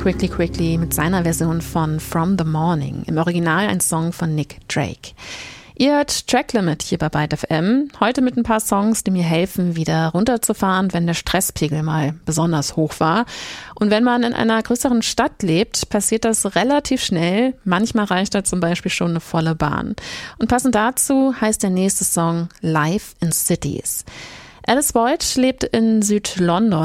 Quickly Quickly mit seiner Version von From the Morning, im Original ein Song von Nick Drake. Ihr hört Track Limit hier bei Byte FM, heute mit ein paar Songs, die mir helfen, wieder runterzufahren, wenn der Stresspegel mal besonders hoch war. Und wenn man in einer größeren Stadt lebt, passiert das relativ schnell. Manchmal reicht da zum Beispiel schon eine volle Bahn. Und passend dazu heißt der nächste Song Life in Cities. Alice Boyd lebt in Südlondon